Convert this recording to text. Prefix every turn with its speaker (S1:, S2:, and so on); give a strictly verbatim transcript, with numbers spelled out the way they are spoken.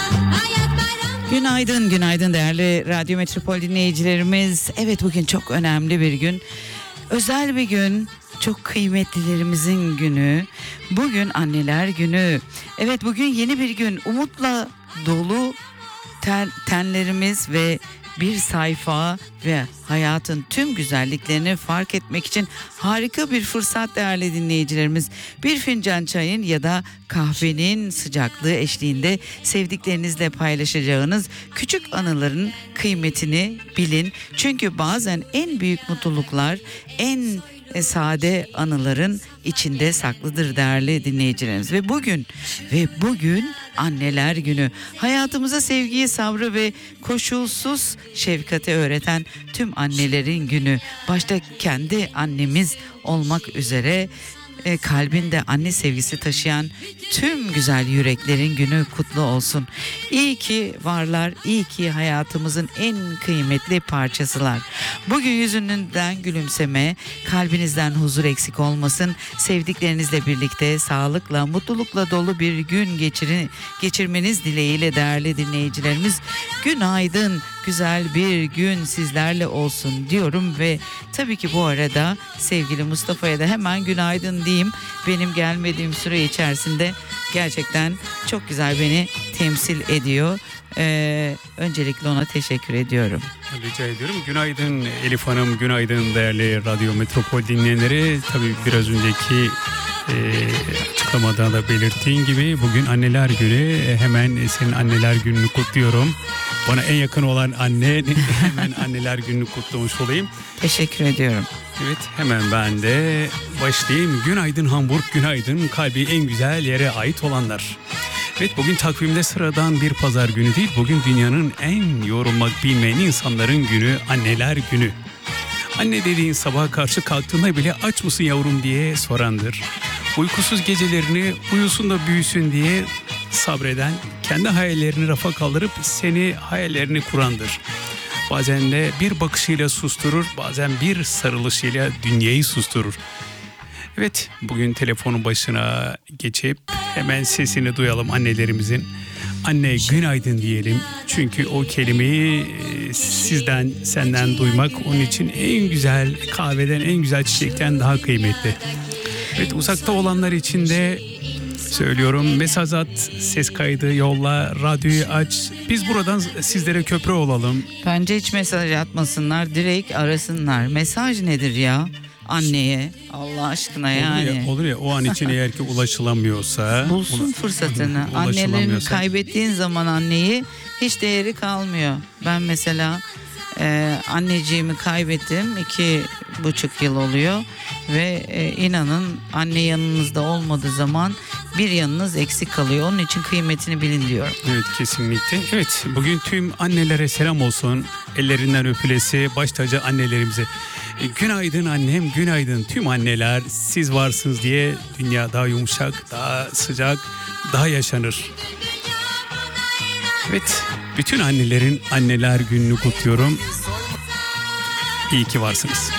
S1: Günaydın, günaydın değerli Radyo Metropol dinleyicilerimiz. Evet, bugün çok önemli bir gün. Özel bir gün, çok kıymetlilerimizin günü. Bugün Anneler Günü. Evet, bugün yeni bir gün. Umutla dolu ten, tenlerimiz ve bir sayfa ve hayatın tüm güzelliklerini fark etmek için harika bir fırsat değerli dinleyicilerimiz. Bir fincan çayın ya da kahvenin sıcaklığı eşliğinde sevdiklerinizle paylaşacağınız küçük anıların kıymetini bilin. Çünkü bazen en büyük mutluluklar en sade anıların içinde saklıdır değerli dinleyicilerimiz. Ve bugün ve bugün Anneler Günü. Hayatımıza sevgiyi, sabrı ve koşulsuz şefkati öğreten tüm annelerin günü. Başta kendi annemiz olmak üzere e, kalbinde anne sevgisi taşıyan tüm güzel yüreklerin günü kutlu olsun. İyi ki varlar, iyi ki hayatımızın en kıymetli parçasılar. Bugün yüzünüzden gülümseme, kalbinizden huzur eksik olmasın. Sevdiklerinizle birlikte sağlıkla, mutlulukla dolu bir gün geçirin, geçirmeniz dileğiyle değerli dinleyicilerimiz. Günaydın, güzel bir gün sizlerle olsun diyorum ve tabii ki bu arada sevgili Mustafa'ya da hemen günaydın diyeyim. Benim gelmediğim süre içerisinde gerçekten çok güzel beni temsil ediyor. Ee, öncelikle ona teşekkür ediyorum.
S2: Rica ediyorum. Günaydın Elif Hanım, günaydın değerli Radyo Metropol dinleyenleri. Tabii biraz önceki e, açıklamada da belirttiğin gibi bugün Anneler Günü. Hemen senin Anneler Günü'nü kutluyorum. Bana en yakın olan anne, hemen Anneler Günü'nü kutlamış olayım.
S1: Teşekkür ediyorum.
S2: Evet, hemen ben de başlayayım. Günaydın Hamburg, günaydın kalbi en güzel yere ait olanlar. Evet, bugün takvimde sıradan bir pazar günü değil. Bugün dünyanın en yorulmak bilmeyen insanların günü, Anneler Günü. Anne dediğin sabaha karşı kalktığında bile aç mısın yavrum diye sorandır. Uykusuz gecelerini uyusun da büyüsün diye sabreden, kendi hayallerini rafa kaldırıp seni hayallerini kurandır. Bazen de bir bakışıyla susturur, bazen bir sarılışıyla dünyayı susturur. Evet, bugün telefonun başına geçip hemen sesini duyalım annelerimizin. Anne günaydın diyelim. Çünkü o kelimeyi sizden, senden duymak onun için en güzel kahveden, en güzel çiçekten daha kıymetli. Evet, uzakta olanlar için de söylüyorum, mesaj at, ses kaydı yolla, radyoyu aç. Biz buradan sizlere köprü olalım.
S1: Bence hiç mesaj atmasınlar, direkt arasınlar. Mesaj nedir ya? Anneye Allah aşkına yani.
S2: Olur ya, olur ya o an için eğer ki ulaşılamıyorsa.
S1: Bulsun
S2: ula,
S1: fırsatını. Annelerini kaybettiğin zaman anneyi hiç değeri kalmıyor. Ben mesela e, anneciğimi kaybettim. iki buçuk yıl oluyor. Ve e, inanın anne yanınızda olmadığı zaman bir yanınız eksik kalıyor. Onun için kıymetini bilin diyorum.
S2: Evet, kesinlikle. Evet, bugün tüm annelere selam olsun. Ellerinden öpülesi baş tacı annelerimize. E, günaydın annem, günaydın tüm anneler. Siz varsınız diye dünya daha yumuşak, daha sıcak, daha yaşanır. Evet, bütün annelerin Anneler Günü'nü kutluyorum. İyi ki varsınız.